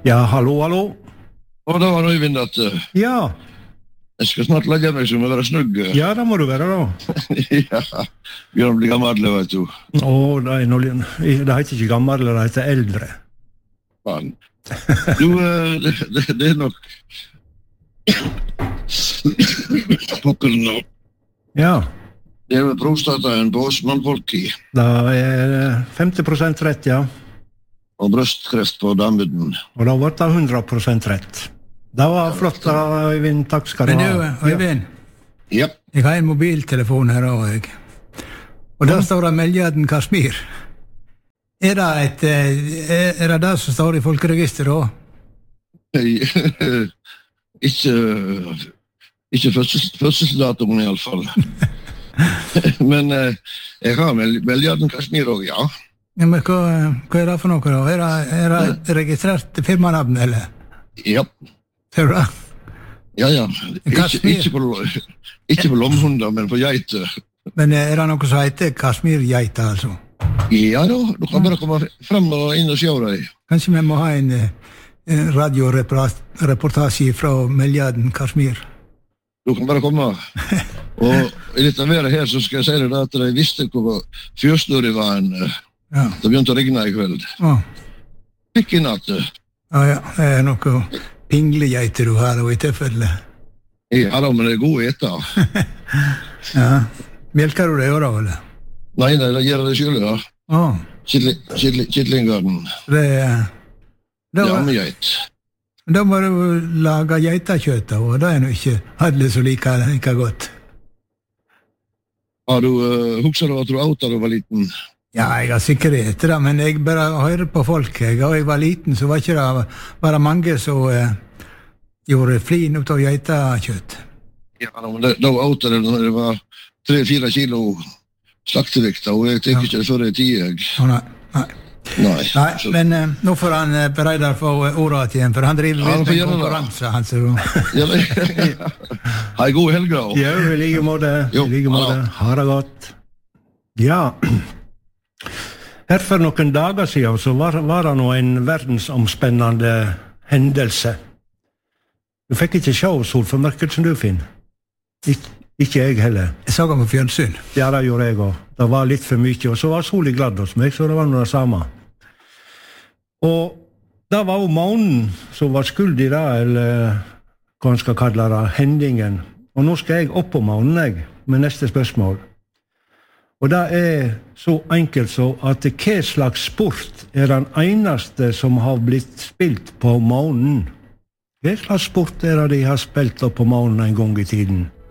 Ja, hallo. Og da var Øyvind at Ja. Jeg skal snart legge meg som å være snugg. Ja, det må du være da. Ja, Bjørn blir gammel, vet du. Det heter ikke gammel, det heter eldre. Faen. Du, det nok pokker nå. Ja. Det prostataen på Åsmannfolk i. Det 50% rett, ja. Og brøstkreft på damuden. Og da var det 100% rett. Det var flott, Øyvind. Takk skal du ha. Men du, Øyvind, Ja. jeg har en mobiltelefon her også, og der står det Meljaden Kashmir. Er det det som står i folkeregisteret også? Ikke fødselsdatoen i alle fall. Men jeg har Meljaden Kashmir også, ja. Ja, men hva er det for noe da? Er det registrert firmanavn, eller? Ja. Ser du det? Ja. Kashmir. Ikke på lomhunder, men på geiter. Men er det noe som heter Kashmir-geita, altså? Ja da, du kan bare komme frem og inn og se deg. Kanskje vi må ha en radioreportasje fra Meljaden Kashmir? Du kan bare komme. Og i dette været her så skal jeg si deg at jeg visste hvor fjøsnur det var det begynte å regne i kveld. Fikk i natt. Ja, det er noe pinglegeiter du har i tilfelle. Ja da, men det er god etter. Ja. Melker du det da, eller? Nei, det gjør det selv, ja. Kittlingarden. Jammegeit. Da må du lage geitakjøtt, og det er nå ikke alle som liker godt. Har du hukset av at du outa da du var liten? Ja, jeg har sikkert etter det, men jeg bare hører på folk. Da jeg var liten, så var ikke det bare mange som gjorde flin ut av geitakjøtt. Ja, men da outa det når det var 3-4 kilo slaktevikt, og jeg tenker ikke det før jeg 10. Nei, men nå får han Reidar få ordet igjen, for han driver litt med konkurranse. Ha en god helg da. Ja, i like måte. Ha det godt. Ja, her for noen dager siden så var det nå en verdensomspennende hendelse. Du fikk ikke se solformørket som du finner. Ikke jeg heller. Jeg så han på fjernsyn. Ja, det gjorde jeg også. Det var litt for mye, og så var solen glad hos meg, så det var noe det samme. Og det var jo månen som var skyld i det, eller hva man skal kalle det, hendingen. Og nå skal jeg opp på månen, med neste spørsmål. Og det er så enkelt så at hva slags sport er den eneste som har blitt spilt på månen? Hva slags sport er det de har spilt opp på månen en gang i tiden?